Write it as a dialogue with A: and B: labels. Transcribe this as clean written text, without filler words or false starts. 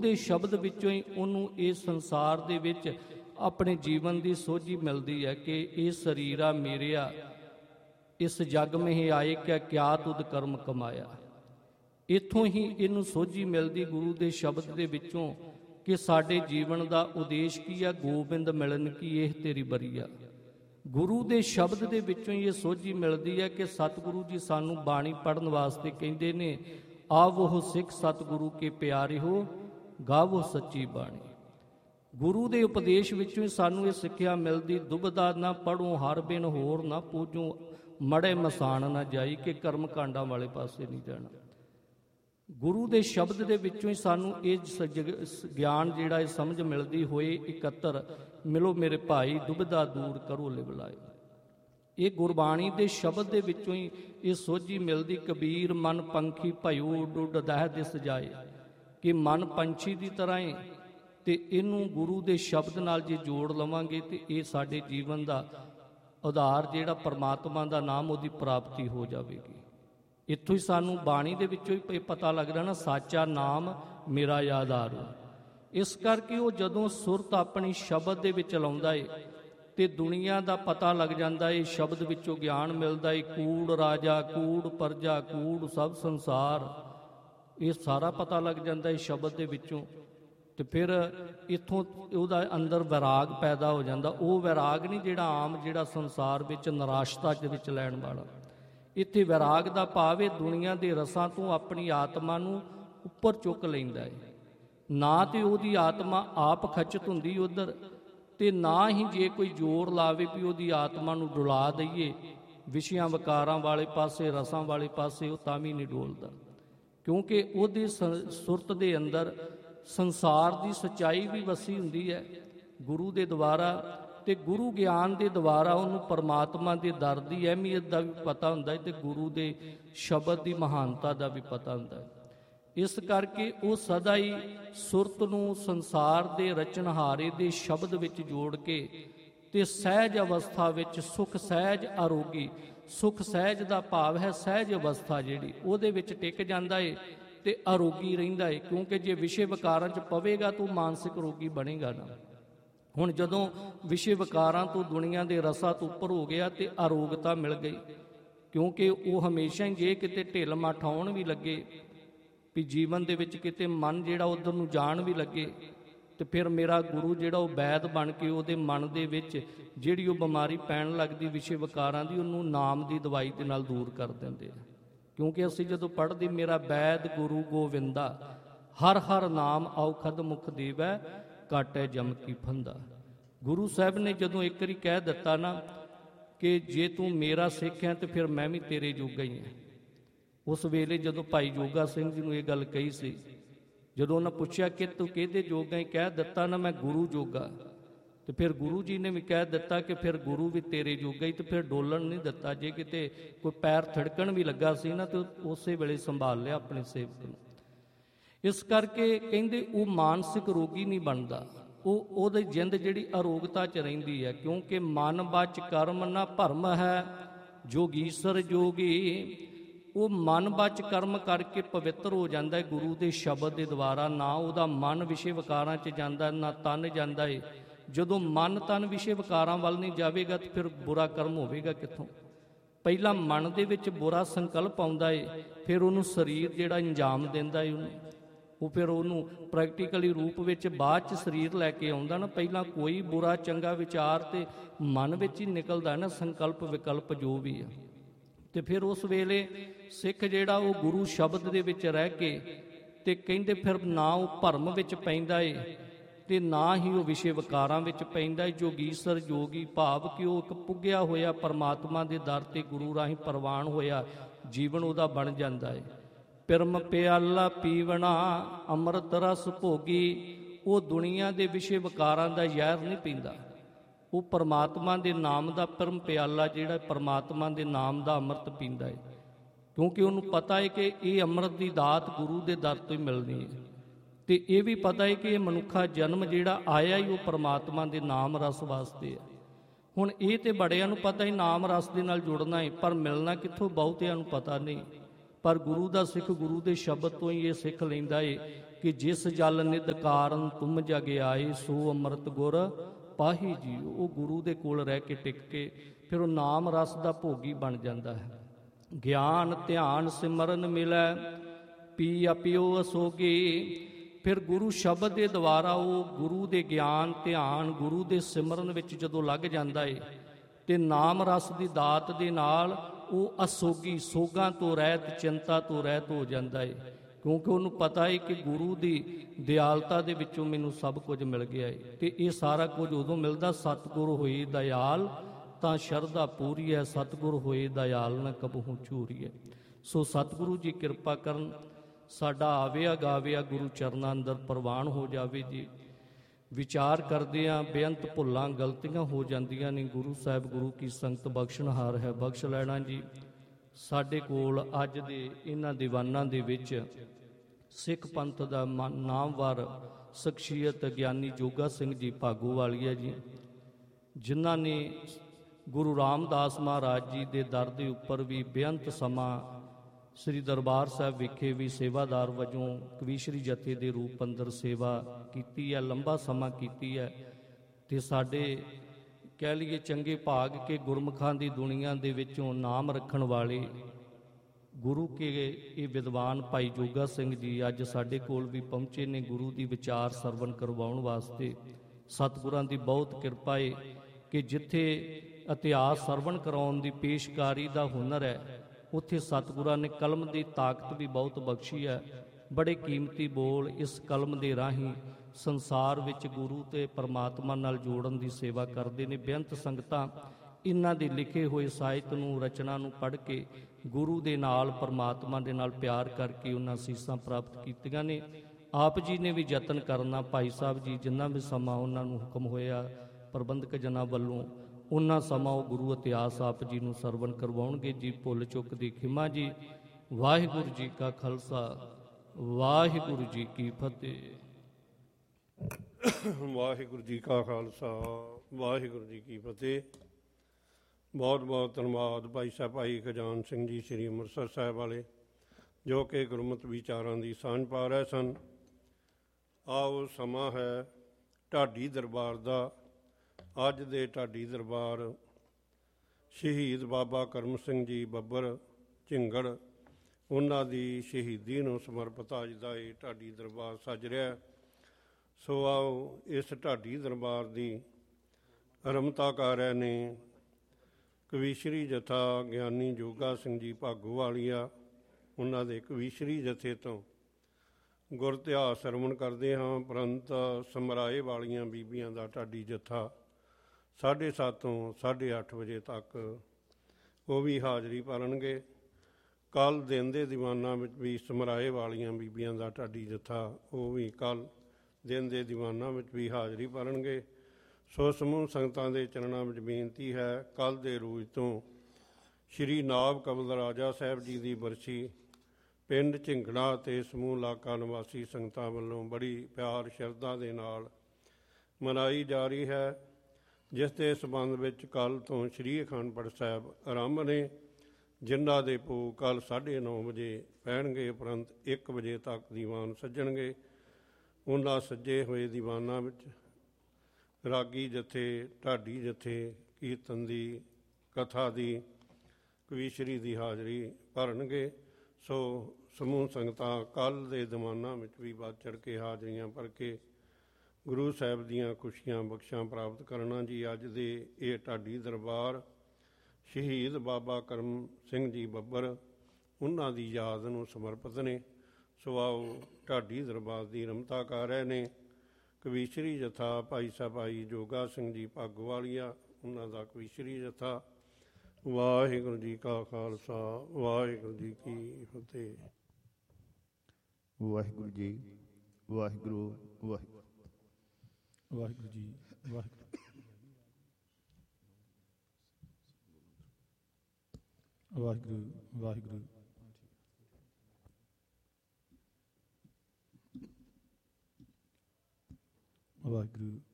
A: ਦੇ ਸ਼ਬਦ ਵਿੱਚੋਂ ਹੀ ਉਹਨੂੰ ਇਸ ਸੰਸਾਰ ਦੇ ਵਿੱਚ ਆਪਣੇ ਜੀਵਨ ਦੀ ਸੋਝੀ ਮਿਲਦੀ ਹੈ ਕਿ ਇਹ ਸਰੀਰਾ ਮੇਰਿਆ, ਇਸ ਜਗ ਮਹਿ ਆਏ ਕਿਆ ਤੁਧ ਕਰਮ ਕਮਾਇਆ। ਇੱਥੋਂ ਹੀ ਇਹਨੂੰ ਸੋਝੀ ਮਿਲਦੀ ਗੁਰੂ ਦੇ ਸ਼ਬਦ ਦੇ ਵਿੱਚੋਂ ਕਿ ਸਾਡੇ ਜੀਵਨ ਦਾ ਉਦੇਸ਼ ਕੀ ਆ, ਗੋਬਿੰਦ ਮਿਲਨ ਕੀ ਇਹ ਤੇਰੀ ਬਰੀਆ। ਗੁਰੂ ਦੇ ਸ਼ਬਦ ਦੇ ਵਿੱਚੋਂ ਹੀ ਇਹ ਸੋਝੀ ਮਿਲਦੀ ਹੈ ਕਿ ਸਤਿਗੁਰੂ ਜੀ ਸਾਨੂੰ ਬਾਣੀ ਪੜ੍ਹਨ ਵਾਸਤੇ ਕਹਿੰਦੇ ਨੇ, ਆਵੋ ਸਿੱਖ ਸਤਿਗੁਰੂ ਕੇ ਪਿਆਰੇ ਹੋ, ਗਾਵੋ ਸੱਚੀ ਬਾਣੀ। ਗੁਰੂ ਦੇ ਉਪਦੇਸ਼ ਵਿੱਚੋਂ ਹੀ ਸਾਨੂੰ ਇਹ ਸਿੱਖਿਆ ਮਿਲਦੀ, ਦੁਬਦਾ ਨਾ ਪੜ੍ਹੋ ਹਰ ਬਿਨ ਹੋਰ ਨਾ ਪੂਜੋ, ਮੜੇ ਮਸਾਨ ਨਾ ਜਾਈ, ਕਿ ਕਰਮ ਕਾਂਡਾਂ ਵਾਲੇ ਪਾਸੇ ਨਹੀਂ ਜਾਣਾ। ਗੁਰੂ ਦੇ ਸ਼ਬਦ ਦੇ ਵਿੱਚੋਂ ਹੀ ਸਾਨੂੰ ਇਹ ਗਿਆਨ ਜਿਹੜਾ ਇਹ ਸਮਝ ਮਿਲਦੀ ਹੋਏ, ਇਕੱਤਰ ਮਿਲੋ ਮੇਰੇ ਭਾਈ, ਦੁਬਿਧਾ ਦੂਰ ਕਰੋ ਲਿਵਲਾਏ। ਇਹ ਗੁਰਬਾਣੀ ਦੇ ਸ਼ਬਦ ਦੇ ਵਿੱਚੋਂ ਹੀ ਇਹ ਸੋਝੀ ਮਿਲਦੀ। ਕਬੀਰ ਮਨ ਪੰਖੀ ਭਇਓ ਡੁੱਡ ਦਹਿ ਦਿਸ ਜਾਏ, ਕਿ ਮਨ ਪੰਛੀ ਦੀ ਤਰ੍ਹਾਂ ਹੈ ਤੇ ਇਹਨੂੰ ਗੁਰੂ ਦੇ ਸ਼ਬਦ ਨਾਲ ਜੇ ਜੋੜ ਲਵਾਂਗੇ ਤੇ ਇਹ ਸਾਡੇ ਜੀਵਨ ਦਾ ਆਧਾਰ ਜਿਹੜਾ ਪਰਮਾਤਮਾ ਦਾ ਨਾਮ, ਉਹਦੀ ਪ੍ਰਾਪਤੀ ਹੋ ਜਾਵੇਗੀ। ਇੱਥੋਂ ਹੀ ਸਾਨੂੰ ਬਾਣੀ ਦੇ ਵਿੱਚੋਂ ਹੀ ਪਤਾ ਲੱਗਦਾ ਨਾ, ਸਾਚਾ ਨਾਮ ਮੇਰਾ ਆਧਾਰ। ਇਸ ਕਰਕੇ ਉਹ ਜਦੋਂ ਸੁਰਤ ਆਪਣੀ ਸ਼ਬਦ ਦੇ ਵਿੱਚ ਲਾਉਂਦਾ ਏ ਤੇ ਦੁਨੀਆ ਦਾ ਪਤਾ ਲੱਗ ਜਾਂਦਾ ਏ, ਸ਼ਬਦ ਵਿੱਚੋਂ ਗਿਆਨ ਮਿਲਦਾ ਏ। ਕੂੜ ਰਾਜਾ, ਕੂੜ ਪਰਜਾ, ਕੂੜ ਸਭ ਸੰਸਾਰ, ਇਹ ਸਾਰਾ ਪਤਾ ਲੱਗ ਜਾਂਦਾ ਏ ਸ਼ਬਦ ਦੇ ਵਿੱਚੋਂ। ਤੇ ਫਿਰ ਇੱਥੋਂ ਉਹਦਾ ਅੰਦਰ ਵੈਰਾਗ ਪੈਦਾ ਹੋ ਜਾਂਦਾ। ਉਹ ਵੈਰਾਗ ਨਹੀਂ ਜਿਹੜਾ ਆਮ ਜਿਹੜਾ ਸੰਸਾਰ ਵਿੱਚ ਨਿਰਾਸ਼ਤਾ ਦੇ ਵਿੱਚ ਲੈਣ ਵਾਲਾ। ਇੱਥੇ ਵੈਰਾਗ ਦਾ ਭਾਵ ਇਹ ਦੁਨੀਆ ਦੇ ਰਸਾਂ ਤੋਂ ਆਪਣੀ ਆਤਮਾ ਨੂੰ ਉੱਪਰ ਚੁੱਕ ਲੈਂਦਾ ਹੈ। ਨਾ ਤੇ ਉਹਦੀ ਆਤਮਾ ਆਪ ਖਚਤ ਹੁੰਦੀ ਉਧਰ, ਤੇ ਨਾ ਹੀ ਜੇ ਕੋਈ ਜ਼ੋਰ ਲਾਵੇ ਵੀ ਉਹਦੀ ਆਤਮਾ ਨੂੰ ਡੁਲਾ ਦਈਏ ਵਿਸ਼ਿਆਂ ਵਿਕਾਰਾਂ ਵਾਲੇ ਪਾਸੇ, ਰਸਾਂ ਵਾਲੇ ਪਾਸੇ, ਉਹ ਤਾਂ ਵੀ ਨਹੀਂ ਡੋਲਦਾ। ਕਿਉਂਕਿ ਉਹਦੀ ਸੁਰਤ ਦੇ ਅੰਦਰ ਸੰਸਾਰ ਦੀ ਸੱਚਾਈ ਵੀ ਵਸੀ ਹੁੰਦੀ ਹੈ ਗੁਰੂ ਦੇ ਦੁਆਰਾ, ਤੇ ਗੁਰੂ ਗਿਆਨ ਦੇ ਦੁਆਰਾ ਉਹਨੂੰ ਪਰਮਾਤਮਾ ਦੇ ਦਰ ਦੀ ਅਹਿਮੀਅਤ ਦਾ ਵੀ ਪਤਾ ਹੁੰਦਾ ਹੈ ਤੇ ਗੁਰੂ ਦੇ ਸ਼ਬਦ ਦੀ ਮਹਾਨਤਾ ਦਾ ਵੀ ਪਤਾ ਹੁੰਦਾ ਹੈ। ਇਸ ਕਰਕੇ ਉਹ ਸਦਾ ਹੀ ਸੁਰਤ ਨੂੰ ਸੰਸਾਰ ਦੇ ਰਚਨਹਾਰੇ ਦੇ ਸ਼ਬਦ ਵਿੱਚ ਜੋੜ ਕੇ ਤੇ ਸਹਿਜ ਅਵਸਥਾ ਵਿੱਚ ਸੁਖ ਸਹਿਜ ਆਰੋਗੀ, ਸੁਖ ਸਹਿਜ ਦਾ ਭਾਵ ਹੈ ਸਹਿਜ ਅਵਸਥਾ ਜਿਹੜੀ, ਉਹਦੇ ਵਿੱਚ ਟਿਕ ਜਾਂਦਾ ਏ ਤੇ ਆਰੋਗੀ ਰਹਿੰਦਾ ਏ। ਕਿਉਂਕਿ ਜੇ ਵਿਸ਼ੇ ਵਿਕਾਰਾਂ 'ਚ ਪਵੇਗਾ ਤਾਂ ਮਾਨਸਿਕ ਰੋਗੀ ਬਣੇਗਾ ਨਾ। ਹੁਣ ਜਦੋਂ ਵਿਸ਼ੇ ਵਿਕਾਰਾਂ ਤੋਂ, ਦੁਨੀਆ ਦੇ ਰਸਾਂ ਤੋਂ ਉੱਪਰ ਹੋ ਗਿਆ ਤੇ ਅਰੋਗਤਾ ਮਿਲ ਗਈ। ਕਿਉਂਕਿ ਉਹ ਹਮੇਸ਼ਾ ਹੀ ਜੇ ਕਿਤੇ ਢਿੱਲ ਮੱਠ ਆਉਣ ਵੀ ਲੱਗੇ ਵੀ ਜੀਵਨ ਦੇ ਵਿੱਚ ਕਿਤੇ ਮਨ ਜਿਹੜਾ ਉਧਰ ਨੂੰ ਜਾਣ ਵੀ ਲੱਗੇ, ਤੇ ਫਿਰ ਮੇਰਾ ਗੁਰੂ ਜਿਹੜਾ ਉਹ ਵੈਦ ਬਣ ਕੇ ਉਹਦੇ ਮਨ ਦੇ ਵਿੱਚ ਜਿਹੜੀ ਉਹ ਬਿਮਾਰੀ ਪੈਣ ਲੱਗਦੀ ਵਿਸ਼ੇ ਵਿਕਾਰਾਂ ਦੀ, ਉਹਨੂੰ ਨਾਮ ਦੀ ਦਵਾਈ ਦੇ ਨਾਲ ਦੂਰ ਕਰ ਦਿੰਦੇ ਆ। ਕਿਉਂਕਿ ਅਸੀਂ ਜਦੋਂ ਪੜ੍ਹਦੇ ਮੇਰਾ ਵੈਦ ਗੁਰੂ ਗੋਵਿੰਦਾ, ਹਰ ਹਰ ਨਾਮ ਔਖਦ ਮੁਖ ਦੇਵੈ, ਕਾਟੈ ਜਮ ਕੀ ਫੰਦਾ। ਗੁਰੂ ਸਾਹਿਬ ਨੇ ਜਦੋਂ ਇੱਕ ਵਾਰੀ ਕਹਿ ਦਿੱਤਾ ਨਾ ਕਿ ਜੇ ਤੂੰ ਮੇਰਾ ਸਿੱਖ ਹੈ ਤੇ ਫਿਰ ਮੈਂ ਵੀ ਤੇਰੇ ਜੋਗਾ ਹੀ ਹਾਂ। ਉਸ ਵੇਲੇ ਜਦੋਂ ਭਾਈ ਜੋਗਾ ਸਿੰਘ ਜੀ ਨੂੰ ਇਹ ਗੱਲ ਕਹੀ ਸੀ, ਜਦੋਂ ਉਹਨਾਂ ਪੁੱਛਿਆ ਕਿ ਤੂੰ ਕਿਹਦੇ ਜੋਗਾ ਹੀ, ਕਹਿ ਦਿੱਤਾ ਨਾ ਮੈਂ ਗੁਰੂ ਜੋਗਾ। ਤੇ ਫਿਰ ਗੁਰੂ ਜੀ ਨੇ ਵੀ ਕਹਿ ਦਿੱਤਾ ਕਿ ਫਿਰ ਗੁਰੂ ਵੀ ਤੇਰੇ ਜੋਗਾ ਹੀ, ਤੇ ਫਿਰ ਡੋਲਣ ਨਹੀਂ ਦਿੱਤਾ। ਜੇ ਕਿਤੇ ਕੋਈ ਪੈਰ ਥੜਕਣ ਵੀ ਲੱਗਾ ਸੀ ਨਾ ਤੇ ਉਸੇ ਵੇਲੇ ਸੰਭਾਲ ਲਿਆ ਆਪਣੇ ਸੇਵਕ ਨੂੰ। ਇਸ ਕਰਕੇ ਕਹਿੰਦੇ ਉਹ ਮਾਨਸਿਕ ਰੋਗੀ ਨਹੀਂ ਬਣਦਾ, ਉਹਦੀ ਜਿੰਦ ਜਿਹੜੀ ਅਰੋਗਤਾ 'ਚ ਰਹਿੰਦੀ ਹੈ। ਕਿਉਂਕਿ ਮਨ ਬਚ ਕਰਮ ਨਾ ਭਰਮ ਹੈ, ਜੋਗੀਸਰ ਜੋਗੀ। ਉਹ ਮਨ ਬਚ ਕਰਮ ਕਰਕੇ ਪਵਿੱਤਰ ਹੋ ਜਾਂਦਾ ਹੈ ਗੁਰੂ ਦੇ ਸ਼ਬਦ ਦੇ ਦੁਆਰਾ। ਨਾ ਉਹਦਾ ਮਨ ਵਿਸ਼ੇ ਵਿਕਾਰਾਂ 'ਚ ਜਾਂਦਾ, ਨਾ ਤਨ ਜਾਂਦਾ ਹੈ। ਜਦੋਂ ਮਨ ਤਨ ਵਿਸ਼ੇ ਵਿਕਾਰਾਂ ਵੱਲ ਨਹੀਂ ਜਾਵੇਗਾ ਤਾਂ ਫਿਰ ਬੁਰਾ ਕਰਮ ਹੋਵੇਗਾ ਕਿੱਥੋਂ? ਪਹਿਲਾਂ ਮਨ ਦੇ ਵਿੱਚ ਬੁਰਾ ਸੰਕਲਪ ਆਉਂਦਾ ਹੈ, ਫਿਰ ਉਹਨੂੰ ਸਰੀਰ ਜਿਹੜਾ ਅੰਜਾਮ ਦਿੰਦਾ ਹੈ, ਉਹ ਫਿਰ ਉਹਨੂੰ ਪ੍ਰੈਕਟੀਕਲੀ ਰੂਪ ਵਿੱਚ ਬਾਅਦ 'ਚ ਸਰੀਰ ਲੈ ਕੇ ਆਉਂਦਾ ਨਾ। ਪਹਿਲਾਂ ਕੋਈ ਬੁਰਾ ਚੰਗਾ ਵਿਚਾਰ ਤੇ ਮਨ ਵਿੱਚ ਹੀ ਨਿਕਲਦਾ ਨਾ, ਸੰਕਲਪ ਵਿਕਲਪ ਜੋ ਵੀ ਆ। ਤੇ ਫਿਰ ਉਸ ਵੇਲੇ ਸਿੱਖ ਜਿਹੜਾ ਉਹ ਗੁਰੂ ਸ਼ਬਦ ਦੇ ਵਿੱਚ ਰਹਿ ਕੇ ਤੇ ਕਹਿੰਦੇ ਫਿਰ ਨਾ ਉਹ ਭਰਮ ਵਿੱਚ ਪੈਂਦਾ ਏ ਤੇ ਨਾ ਹੀ ਉਹ ਵਿਸ਼ੇ ਵਿਕਾਰਾਂ ਵਿੱਚ ਪੈਂਦਾ ਏ। ਜੋਗੀਸਰ ਜੋਗੀ ਭਾਵ ਕਿ ਉਹ ਇੱਕ ਪੁੱਗਿਆ ਹੋਇਆ ਪਰਮਾਤਮਾ ਦੇ ਦਰ ਤੇ ਗੁਰੂ ਰਾਹੀਂ ਪ੍ਰਵਾਨ ਹੋਇਆ ਜੀਵਨ ਉਹਦਾ ਬਣ ਜਾਂਦਾ ਏ। ਪਿਰਮ ਪਿਆਲਾ ਪੀਵਣਾ ਅੰਮ੍ਰਿਤ ਰਸ ਭੋਗੀ। ਉਹ ਦੁਨੀਆ ਦੇ ਵਿਸ਼ੇ ਵਿਕਾਰਾਂ ਦਾ ਜ਼ਹਿਰ ਨਹੀਂ ਪੀਂਦਾ, ਉਹ ਪਰਮਾਤਮਾ ਦੇ ਨਾਮ ਦਾ ਪਰਮ ਪਿਆਲਾ ਜਿਹੜਾ ਪਰਮਾਤਮਾ ਦੇ ਨਾਮ ਦਾ ਅੰਮ੍ਰਿਤ ਪੀਂਦਾ ਹੈ। ਕਿਉਂਕਿ ਉਹਨੂੰ ਪਤਾ ਹੈ ਕਿ ਇਹ ਅੰਮ੍ਰਿਤ ਦੀ ਦਾਤ ਗੁਰੂ ਦੇ ਦਰ ਤੋਂ ਹੀ ਮਿਲਣੀ ਹੈ। ਤੇ ਇਹ ਵੀ ਪਤਾ ਹੈ ਕਿ ਇਹ ਮਨੁੱਖਾ ਜਨਮ ਜਿਹੜਾ ਆਇਆ ਹੀ ਉਹ ਪਰਮਾਤਮਾ ਦੇ ਨਾਮ ਰਸ ਵਾਸਤੇ ਹੈ। ਹੁਣ ਇਹ ਤੇ ਬੜਿਆਂ ਨੂੰ ਪਤਾ ਹੀ ਨਾਮ ਰਸ ਦੇ ਨਾਲ ਜੁੜਨਾ ਹੈ, ਪਰ ਮਿਲਣਾ ਕਿੱਥੋਂ ਬਹੁਤਿਆਂ ਨੂੰ ਪਤਾ ਨਹੀਂ। ਪਰ ਗੁਰੂ ਦਾ ਸਿੱਖ ਗੁਰੂ ਦੇ ਸ਼ਬਦ ਤੋਂ ਹੀ ਇਹ ਸਿੱਖ ਲੈਂਦਾ ਏ ਕਿ ਜਿਸ ਜਲ ਨਿਧ ਕਾਰਨ ਤੁਮ ਜਗ ਆਏ, ਸੋ ਅੰਮ੍ਰਿਤ ਗੁਰ ਪਾਹੀ ਜੀ। ਉਹ ਗੁਰੂ ਦੇ ਕੋਲ ਰਹਿ ਕੇ ਟਿਕ ਕੇ ਫਿਰ ਉਹ ਨਾਮ ਰਸ ਦਾ ਭੋਗੀ ਬਣ ਜਾਂਦਾ ਹੈ। ਗਿਆਨ ਧਿਆਨ ਸਿਮਰਨ ਮਿਲੈ, ਪੀ ਅਪਿਓ ਅਸੋਗੀ। ਫਿਰ ਗੁਰੂ ਸ਼ਬਦ ਦੇ ਦੁਆਰਾ ਉਹ ਗੁਰੂ ਦੇ ਗਿਆਨ ਧਿਆਨ ਗੁਰੂ ਦੇ ਸਿਮਰਨ ਵਿੱਚ ਜਦੋਂ ਲੱਗ ਜਾਂਦਾ ਏ ਤੇ ਨਾਮ ਰਸ ਦੀ ਦਾਤ ਦੇ ਨਾਲ ਉਹ ਅਸੋਗੀ, ਸੋਗਾਂ ਤੋਂ ਰਹਿਤ, ਚਿੰਤਾ ਤੋਂ ਰਹਿਤ ਹੋ ਜਾਂਦਾ ਏ, ਕਿਉਂਕਿ ਉਹਨੂੰ ਪਤਾ ਏ ਕਿ ਗੁਰੂ ਦੀ ਦਿਆਲਤਾ ਦੇ ਵਿੱਚੋਂ ਮੈਨੂੰ ਸਭ ਕੁਝ ਮਿਲ ਗਿਆ ਏ। ਤੇ ਇਹ ਸਾਰਾ ਕੁਝ ਉਦੋਂ ਮਿਲਦਾ ਸਤਿਗੁਰ ਹੋਏ ਦਇਆਲ, ਤਾਂ ਸ਼ਰਧਾ ਪੂਰੀ ਹੈ। ਸਤਿਗੁਰ ਹੋਏ ਦਇਆਲ ਨਾ ਕਬਹੂ ਝੂਰੀਐ। ਸੋ ਸਤਿਗੁਰੂ ਜੀ ਕਿਰਪਾ ਕਰਨ, ਸਾਡਾ ਆਵਿਆ ਗਾਵਿਆ ਗੁਰੂ ਚਰਨਾਂ ਅੰਦਰ ਪ੍ਰਵਾਨ ਹੋ ਜਾਵੇ ਜੀ। ਵਿਚਾਰ ਕਰਦੇ ਹਾਂ, ਬੇਅੰਤ ਭੁੱਲਾਂ ਗਲਤੀਆਂ ਹੋ ਜਾਂਦੀਆਂ ਨੇ। ਗੁਰੂ ਸਾਹਿਬ ਗੁਰੂ ਕੀ ਸੰਗਤ ਬਖਸ਼ਣਹਾਰ ਹੈ, ਬਖਸ਼ ਲੈਣਾ ਜੀ। ਸਾਡੇ ਕੋਲ ਅੱਜ ਦੇ ਇਹਨਾਂ ਦੀਵਾਨਾਂ ਦੇ ਵਿੱਚ ਸਿੱਖ ਪੰਥ ਦਾ ਨਾਮਵਰ ਸ਼ਖਸੀਅਤ ਗਿਆਨੀ ਜੋਗਾ ਸਿੰਘ ਜੀ ਭਾਗੋਵਾਲੀਆ ਜੀ, ਜਿਨ੍ਹਾਂ ਨੇ ਗੁਰੂ ਰਾਮਦਾਸ ਮਹਾਰਾਜ ਜੀ ਦੇ ਦਰ ਦੇ ਉੱਪਰ ਵੀ ਬੇਅੰਤ ਸਮਾਂ ਸ੍ਰੀ ਦਰਬਾਰ ਸਾਹਿਬ ਵਿਖੇ ਵੀ ਸੇਵਾਦਾਰ ਵਜੋਂ ਕਵੀਸ਼ਰੀ ਜਥੇ ਦੇ ਰੂਪ ਅੰਦਰ ਸੇਵਾ ਕੀਤੀ ਹੈ, ਲੰਬਾ ਸਮਾਂ ਕੀਤੀ ਹੈ। ਤੇ ਸਾਡੇ ਕਹਿ ਲਈਏ ਚੰਗੇ ਭਾਗ ਕੇ ਗੁਰਮੁਖਾਂ ਦੀ ਦੁਨੀਆ ਦੇ ਵਿੱਚੋਂ ਨਾਮ ਰੱਖਣ ਵਾਲੇ ਗੁਰੂ ਕੇ ਇਹ ਵਿਦਵਾਨ ਭਾਈ ਜੋਗਾ ਸਿੰਘ ਜੀ ਅੱਜ ਸਾਡੇ ਕੋਲ ਵੀ ਪਹੁੰਚੇ ਨੇ ਗੁਰੂ ਦੀ ਵਿਚਾਰ ਸਰਵਣ ਕਰਵਾਉਣ ਵਾਸਤੇ। ਸਤਿਗੁਰਾਂ ਦੀ ਬਹੁਤ ਕਿਰਪਾ ਹੈ ਕਿ ਜਿੱਥੇ ਇਤਿਹਾਸ ਸਰਵਣ ਕਰਾਉਣ ਦੀ ਪੇਸ਼ਕਾਰੀ ਦਾ ਹੁਨਰ ਹੈ, ਉੱਥੇ ਸਤਿਗੁਰਾਂ ਨੇ ਕਲਮ ਦੀ ਤਾਕਤ ਵੀ ਬਹੁਤ ਬਖਸ਼ੀ ਹੈ। ਬੜੇ ਕੀਮਤੀ ਬੋਲ ਇਸ ਕਲਮ ਦੇ ਰਾਹੀਂ ਸੰਸਾਰ ਵਿੱਚ ਗੁਰੂ ਤੇ ਪਰਮਾਤਮਾ ਨਾਲ ਜੋੜਨ ਦੀ ਸੇਵਾ ਕਰਦੇ ਨੇ। ਬੇਅੰਤ ਸੰਗਤਾਂ ਇਹਨਾਂ ਦੇ ਲਿਖੇ ਹੋਏ ਸਾਹਿਤ ਨੂੰ, ਰਚਨਾ ਨੂੰ ਪੜ੍ਹ ਕੇ ਗੁਰੂ ਦੇ ਨਾਲ ਪਰਮਾਤਮਾ ਦੇ ਨਾਲ ਪਿਆਰ ਕਰਕੇ ਉਹਨਾਂ ਅਸੀਸਾਂ ਪ੍ਰਾਪਤ ਕੀਤੀਆਂ ਨੇ। ਆਪ ਜੀ ਨੇ ਵੀ ਯਤਨ ਕਰਨਾ, ਭਾਈ ਸਾਹਿਬ ਜੀ ਜਿੰਨਾ ਵੀ ਸਮਾਂ ਉਹਨਾਂ ਨੂੰ ਹੁਕਮ ਹੋਇਆ ਪ੍ਰਬੰਧਕ ਜਨਾਂ ਵੱਲੋਂ, ਉਹਨਾਂ ਸਮਾਂ ਉਹ ਗੁਰੂ ਇਤਿਹਾਸ ਆਪ ਜੀ ਨੂੰ ਸਰਵਣ ਕਰਵਾਉਣਗੇ ਜੀ। ਭੁੱਲ ਚੁੱਕ ਦੀ ਖਿਮਾ ਜੀ। ਵਾਹਿਗੁਰੂ ਜੀ ਕਾ ਖਾਲਸਾ, ਵਾਹਿਗੁਰੂ ਜੀ ਕੀ ਫਤਿਹ।
B: ਵਾਹਿਗੁਰੂ ਜੀ ਕਾ ਖਾਲਸਾ, ਵਾਹਿਗੁਰੂ ਜੀ ਕੀ ਫਤਿਹ। ਬਹੁਤ ਬਹੁਤ ਧੰਨਵਾਦ ਭਾਈ ਸਾਹਿਬ ਭਾਈ ਖਜਾਨ ਸਿੰਘ ਜੀ ਸ੍ਰੀ ਅੰਮ੍ਰਿਤਸਰ ਸਾਹਿਬ ਵਾਲੇ, ਜੋ ਕਿ ਗੁਰਮਤਿ ਵਿਚਾਰਾਂ ਦੀ ਸਾਂਝ ਪਾ ਰਹੇ ਸਨ। ਆਓ ਸਮਾਂ ਹੈ ਢਾਡੀ ਦਰਬਾਰ ਦਾ। ਅੱਜ ਦੇ ਢਾਡੀ ਦਰਬਾਰ ਸ਼ਹੀਦ ਬਾਬਾ ਕਰਮ ਸਿੰਘ ਜੀ ਬੱਬਰ ਝਿੰਗੜ, ਉਹਨਾਂ ਦੀ ਸ਼ਹੀਦੀ ਨੂੰ ਸਮਰਪਿਤ ਅੱਜ ਦਾ ਇਹ ਢਾਡੀ ਦਰਬਾਰ ਸੱਜ ਰਿਹਾ। ਸੋ ਆਓ ਇਸ ਢਾਡੀ ਦਰਬਾਰ ਦੀ ਅਰੰਭਤਾ ਕਰ ਰਹੇ ਨੇ ਕਵੀਸ਼ਰੀ ਜਥਾ ਗਿਆਨੀ ਜੋਗਾ ਸਿੰਘ ਜੀ ਭਾਗੋਵਾਲੀਆ। ਉਹਨਾਂ ਦੇ ਕਵੀਸ਼ਰੀ ਜਥੇ ਤੋਂ ਗੁਰ ਇਤਿਹਾਸ ਸਰਵਣ ਕਰਦੇ ਹਾਂ। ਉਪਰੰਤ ਸਮਰਾਏ ਵਾਲੀਆਂ ਬੀਬੀਆਂ ਦਾ ਢਾਡੀ ਜਥਾ 7:30 ਤੋਂ 8:30 ਵਜੇ ਤੱਕ ਉਹ ਵੀ ਹਾਜ਼ਰੀ ਭਰਨਗੇ। ਕੱਲ੍ਹ ਦਿਨ ਦੇ ਦੀਵਾਨਾਂ ਵਿੱਚ ਵੀ ਸਮਰਾਏ ਵਾਲੀਆਂ ਬੀਬੀਆਂ ਦਾ ਢਾਡੀ ਜਥਾ ਉਹ ਵੀ ਕੱਲ੍ਹ ਦਿਨ ਦੇ ਦੀਵਾਨਾਂ ਵਿੱਚ ਵੀ ਹਾਜ਼ਰੀ ਭਰਨਗੇ। ਸੋ ਸਮੂਹ ਸੰਗਤਾਂ ਦੇ ਚਰਨਾਂ ਵਿੱਚ ਬੇਨਤੀ ਹੈ, ਕੱਲ੍ਹ ਦੇ ਰੋਜ਼ ਤੋਂ ਸ਼੍ਰੀ ਨਾਬ ਕਮਲ ਰਾਜਾ ਸਾਹਿਬ ਜੀ ਦੀ ਬਰਸੀ ਪਿੰਡ ਝਿੰਗੜਾ ਅਤੇ ਸਮੂਹ ਇਲਾਕਾ ਨਿਵਾਸੀ ਸੰਗਤਾਂ ਵੱਲੋਂ ਬੜੀ ਪਿਆਰ ਸ਼ਰਧਾ ਦੇ ਨਾਲ ਮਨਾਈ ਜਾ ਰਹੀ ਹੈ, ਜਿਸ ਦੇ ਸੰਬੰਧ ਵਿੱਚ ਕੱਲ੍ਹ ਤੋਂ ਸ਼੍ਰੀ ਅਖੰਡ ਪਾਠ ਸਾਹਿਬ ਆਰੰਭ ਨੇ, ਜਿਨ੍ਹਾਂ ਦੇ ਭੋਗ ਕੱਲ੍ਹ 9:30 ਵਜੇ ਪੈਣਗੇ। ਉਪਰੰਤ 1 ਵਜੇ ਤੱਕ ਦੀਵਾਨ ਸੱਜਣਗੇ। ਉਹਨਾਂ ਸੱਜੇ ਹੋਏ ਦੀਵਾਨਾਂ ਵਿੱਚ ਰਾਗੀ ਜਥੇ, ਢਾਡੀ ਜਥੇ, ਕੀਰਤਨ ਦੀ, ਕਥਾ ਦੀ, ਕਵੀਸ਼ਰੀ ਦੀ ਹਾਜ਼ਰੀ ਭਰਨਗੇ। ਸੋ ਸਮੂਹ ਸੰਗਤਾਂ ਕੱਲ੍ਹ ਦੇ ਦੀਵਾਨਾਂ ਵਿੱਚ ਵੀ ਵੱਧ ਚੜ੍ਹ ਕੇ ਹਾਜ਼ਰੀਆਂ ਭਰ ਕੇ ਗੁਰੂ ਸਾਹਿਬ ਦੀਆਂ ਖੁਸ਼ੀਆਂ ਬਖਸ਼ਾਂ ਪ੍ਰਾਪਤ ਕਰਨਾ ਜੀ। ਅੱਜ ਦੇ ਇਹ ਢਾਡੀ ਦਰਬਾਰ ਸ਼ਹੀਦ ਬਾਬਾ ਕਰਮ ਸਿੰਘ ਜੀ ਬੱਬਰ, ਉਹਨਾਂ ਦੀ ਯਾਦ ਨੂੰ ਸਮਰਪਿਤ ਨੇ। ਸੋ ਆਓ ਢਾਡੀ ਦਰਬਾਰ ਦੀ ਰਮਤਾ ਕਰ ਰਹੇ ਨੇ ਕਵੀਸ਼ਰੀ ਜਥਾ ਭਾਈ ਸਾਹਿਬ ਭਾਈ ਜੋਗਾ ਸਿੰਘ ਜੀ ਭਾਗੋਵਾਲੀਆ, ਉਹਨਾਂ ਦਾ ਕਵੀਸ਼ਰੀ ਜਥਾ। ਵਾਹਿਗੁਰੂ ਜੀ ਕਾ ਖਾਲਸਾ, ਵਾਹਿਗੁਰੂ ਜੀ ਕੀ ਫਤਿਹ।
C: ਵਾਹਿਗੁਰੂ ਜੀ, ਵਾਹਿਗੁਰੂ, ਵਾਹਿਗੁਰੂ,
D: ਵਾਹਿਗੁਰੂ ਜੀ, ਵਾਹਿਗੁਰੂ, ਵਾਹਿਗੁਰੂ, ਵਾਹਿਗੁਰੂ, ਵਾਹਿਗੁਰੂ।